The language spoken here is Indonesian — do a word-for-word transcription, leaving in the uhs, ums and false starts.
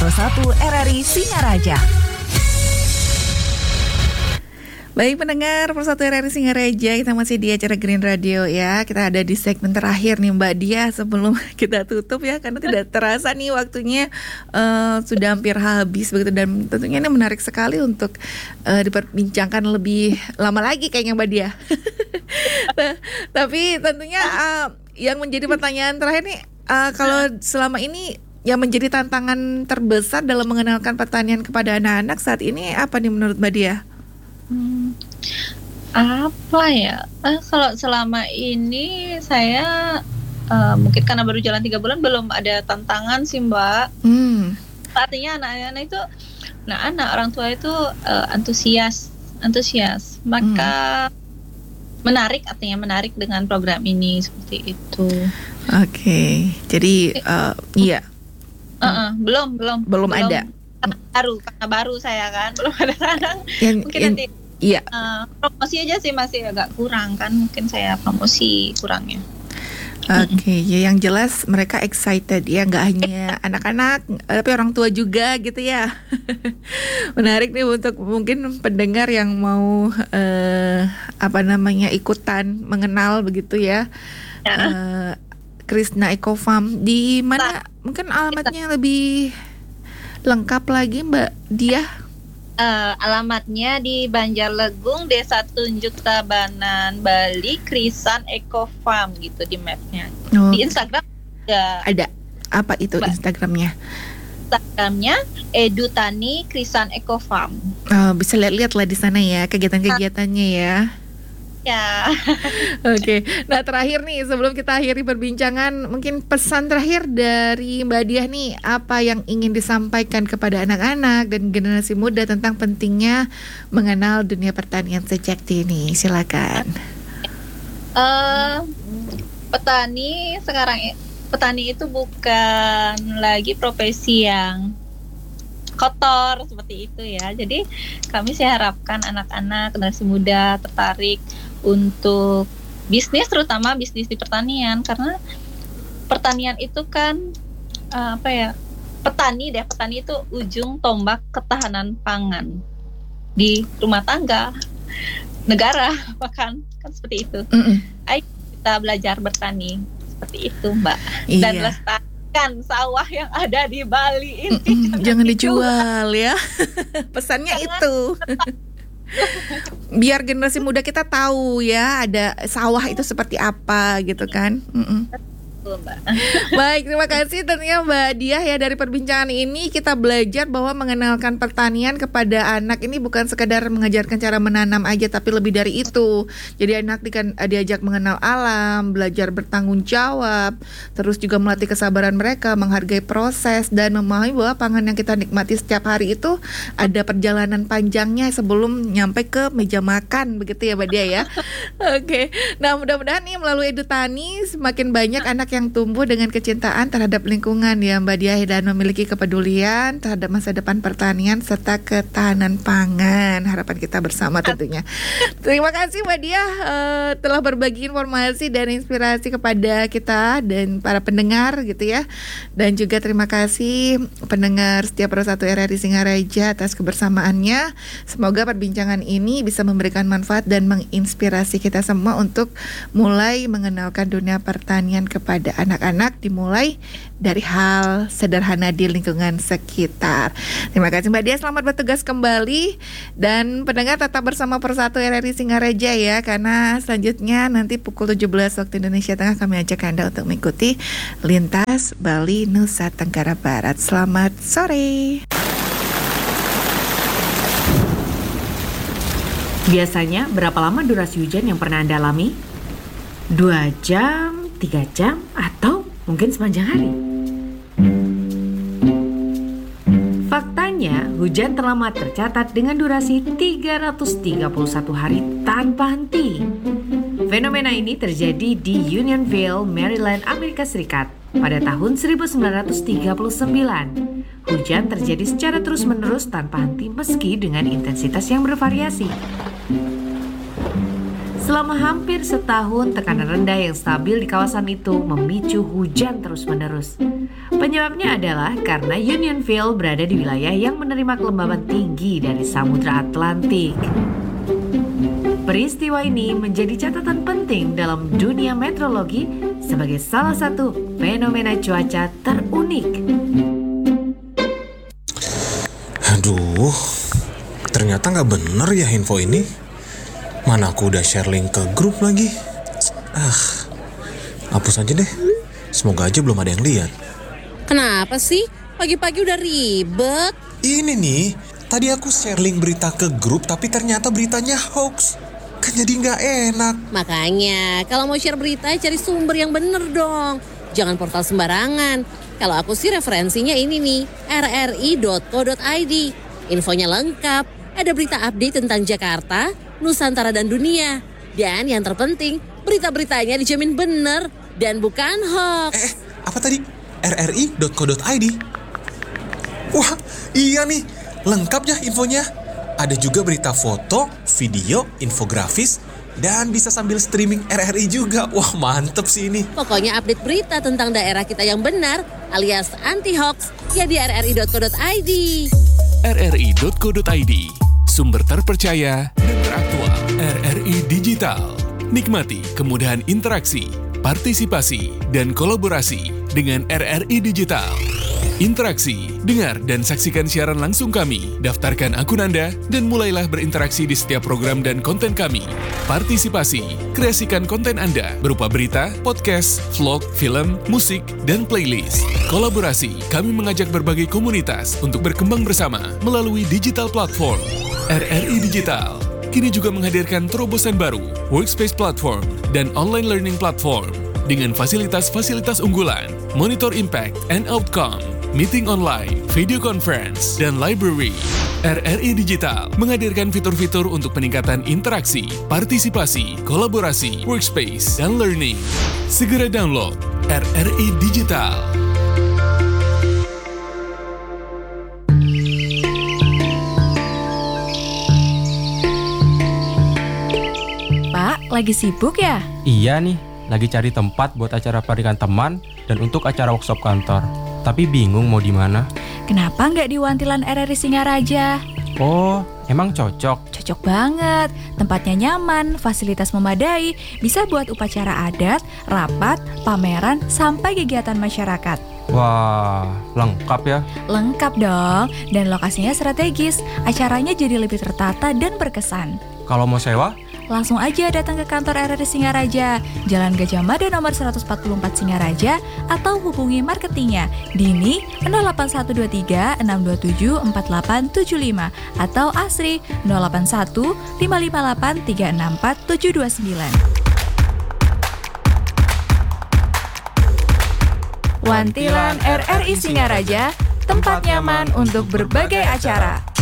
puluh satu R R I Singaraja. Baik pendengar Persatu R R I Singaraja, kita masih di acara Green Radio ya. Kita ada di segmen terakhir nih Mbak Dia sebelum kita tutup ya, karena tidak terasa nih waktunya uh, sudah hampir habis begitu, dan tentunya ini menarik sekali untuk uh, diperbincangkan lebih lama lagi kayaknya Mbak Dia. Nah, tapi tentunya uh, yang menjadi pertanyaan terakhir nih, uh, kalau selama ini yang menjadi tantangan terbesar dalam mengenalkan pertanian kepada anak-anak saat ini apa nih menurut Mbak Dia? Hmm, apa ya? Eh, kalau selama ini saya uh, mungkin karena baru jalan tiga bulan belum ada tantangan sih Mbak. Hmm. Artinya anak-anak itu, nah anak orang tua itu uh, antusias, antusias. Maka hmm. menarik, artinya menarik dengan program ini seperti itu. Oke, okay. Jadi uh, iya. Uh-uh, belum, belum, belum, belum ada. Karena baru, karena baru saya kan belum ada tangan. Yang, mungkin yang, nanti iya. uh, promosi aja sih masih agak kurang kan, mungkin saya promosi kurangnya. Oke, okay, ya yang jelas mereka excited ya, nggak hanya anak-anak, tapi orang tua juga gitu ya. Menarik nih untuk mungkin pendengar yang mau uh, apa namanya ikutan mengenal begitu ya. ya. Uh, Krishna Eco Farm di mana? Mungkin alamatnya lebih lengkap lagi Mbak Dia. Uh, alamatnya di Banjarlegung, Desa Tunjuk Tabanan, Bali, Krisan Eco Farm gitu di mapnya. Oh. Di Instagram ada. Ada. Apa itu Mbak. Instagramnya? Instagramnya Edutani Krisan Eco Farm. Oh, bisa lihat-lihat lah di sana ya kegiatan-kegiatannya ya. Ya. Oke. Okay. Nah terakhir nih sebelum kita akhiri perbincangan, mungkin pesan terakhir dari Mbak Diah nih, apa yang ingin disampaikan kepada anak-anak dan generasi muda tentang pentingnya mengenal dunia pertanian sejak dini? Silakan. Uh, petani sekarang petani itu bukan lagi profesi yang kotor seperti itu ya. Jadi kami saya harapkan anak-anak generasi muda tertarik untuk bisnis, terutama bisnis di pertanian, karena pertanian itu kan uh, apa ya, petani deh petani itu ujung tombak ketahanan pangan di rumah tangga, negara bahkan kan seperti itu. Mm-mm. Ayo kita belajar bertani seperti itu Mbak. Iya. Dan lestarikan sawah yang ada di Bali ini. Jangan, jangan dijual ya. Pesannya jangan itu. Biar generasi muda kita tahu ya ada sawah itu seperti apa gitu kan. Mm-mm. Baik, terima kasih tentunya Mbak Diah ya. Dari perbincangan ini kita belajar bahwa mengenalkan pertanian kepada anak ini bukan sekadar mengajarkan cara menanam aja, tapi lebih dari itu. Jadi anak di, diajak mengenal alam, belajar bertanggung jawab, terus juga melatih kesabaran mereka, menghargai proses, dan memahami bahwa pangan yang kita nikmati setiap hari itu ada perjalanan panjangnya sebelum nyampe ke meja makan, begitu ya Mbak Diah ya. Oke, nah mudah-mudahan nih melalui Edutani semakin banyak anak yang tumbuh dengan kecintaan terhadap lingkungan ya Mbak Diah, dan memiliki kepedulian terhadap masa depan pertanian serta ketahanan pangan. Harapan kita bersama tentunya. Terima kasih Mbak Diah uh, telah berbagi informasi dan inspirasi kepada kita dan para pendengar gitu ya. Dan juga terima kasih pendengar setiap Persatu R R I Singaraja atas kebersamaannya. Semoga perbincangan ini bisa memberikan manfaat dan menginspirasi kita semua untuk mulai mengenalkan dunia pertanian kepada anak-anak, dimulai dari hal sederhana di lingkungan sekitar. Terima kasih Mbak Dia, selamat bertugas kembali, dan pendengar tetap bersama Persatu R R I Singaraja ya, karena selanjutnya nanti pukul tujuh belas waktu Indonesia Tengah kami ajak Anda untuk mengikuti Lintas Bali Nusa Tenggara Barat. Selamat sore. Biasanya berapa lama durasi hujan yang pernah Anda alami? Dua jam, tiga jam, atau mungkin sepanjang hari? Faktanya, hujan terlama tercatat dengan durasi tiga ratus tiga puluh satu hari tanpa henti. Fenomena ini terjadi di Unionville, Maryland, Amerika Serikat pada tahun seribu sembilan ratus tiga puluh sembilan. Hujan terjadi secara terus-menerus tanpa henti meski dengan intensitas yang bervariasi. Selama hampir setahun, tekanan rendah yang stabil di kawasan itu memicu hujan terus-menerus. Penyebabnya adalah karena Unionville berada di wilayah yang menerima kelembaban tinggi dari Samudra Atlantik. Peristiwa ini menjadi catatan penting dalam dunia meteorologi sebagai salah satu fenomena cuaca terunik. Aduh, ternyata nggak bener ya info ini. Mana aku udah share link ke grup lagi. Ah, hapus aja deh. Semoga aja belum ada yang lihat. Kenapa sih? Pagi-pagi udah ribet. Ini nih, tadi aku share link berita ke grup tapi ternyata beritanya hoax. Kan jadi nggak enak. Makanya, kalau mau share berita cari sumber yang bener dong. Jangan portal sembarangan. Kalau aku sih referensinya ini nih, r r i dot co dot i d. Infonya lengkap, ada berita update tentang Jakarta, Nusantara dan dunia. Dan yang terpenting, berita-beritanya dijamin bener dan bukan hoax. Eh, apa tadi? r r i dot co dot i d. Wah, iya nih, lengkap ya infonya. Ada juga berita foto, video, infografis, dan bisa sambil streaming R R I juga. Wah, mantep sih ini. Pokoknya update berita tentang daerah kita yang benar alias anti-hoax ya di r r i dot co dot i d. r r i dot co dot i d, sumber terpercaya dan teraktual. R R I Digital. Nikmati kemudahan interaksi, partisipasi, dan kolaborasi dengan R R I Digital. Interaksi, dengar dan saksikan siaran langsung kami, daftarkan akun Anda, dan mulailah berinteraksi di setiap program dan konten kami. Partisipasi, kreasikan konten Anda berupa berita, podcast, vlog, film, musik, dan playlist. Kolaborasi, kami mengajak berbagai komunitas untuk berkembang bersama melalui digital platform. R R I Digital kini juga menghadirkan terobosan baru, workspace platform, dan online learning platform dengan fasilitas-fasilitas unggulan, monitor impact and outcome, meeting online, video conference, dan library. R R I Digital menghadirkan fitur-fitur untuk peningkatan interaksi, partisipasi, kolaborasi, workspace, dan learning. Segera download R R I Digital. Pak, lagi sibuk ya? Iya nih, lagi cari tempat buat acara pernikahan teman dan untuk acara workshop kantor. Tapi bingung mau di mana. Kenapa nggak di Wantilan R R I Singaraja? Oh, emang cocok? Cocok banget. Tempatnya nyaman, fasilitas memadai, bisa buat upacara adat, rapat, pameran, sampai kegiatan masyarakat. Wah, lengkap ya? Lengkap dong, dan lokasinya strategis. Acaranya jadi lebih tertata dan berkesan. Kalau mau sewa? Langsung aja datang ke kantor R R I Singaraja, Jalan Gajah Mada nomor seratus empat puluh empat Singaraja, atau hubungi marketingnya Dini nol delapan satu dua tiga enam dua tujuh empat delapan tujuh lima atau Asri nol delapan satu lima lima delapan tiga enam empat tujuh dua sembilan. Wantilan R R I Singaraja, tempat nyaman untuk berbagai acara.